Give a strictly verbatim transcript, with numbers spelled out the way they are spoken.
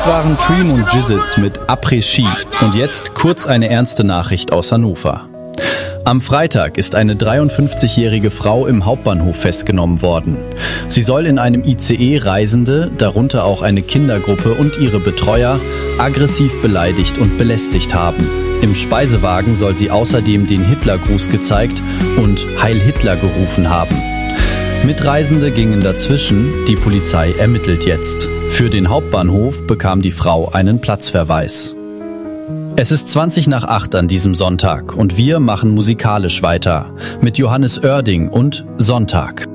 Das waren Dream und Jizzits mit Après-Ski. Und jetzt kurz eine ernste Nachricht aus Hannover. Am Freitag ist eine dreiundfünfzigjährige Frau im Hauptbahnhof festgenommen worden. Sie soll in einem I C E Reisende, darunter auch eine Kindergruppe und ihre Betreuer, aggressiv beleidigt und belästigt haben. Im Speisewagen soll sie außerdem den Hitlergruß gezeigt und Heil Hitler gerufen haben. Mitreisende gingen dazwischen, die Polizei ermittelt jetzt. Für den Hauptbahnhof bekam die Frau einen Platzverweis. Es ist zwanzig nach acht an diesem Sonntag und wir machen musikalisch weiter mit Johannes Oerding und Sonntag.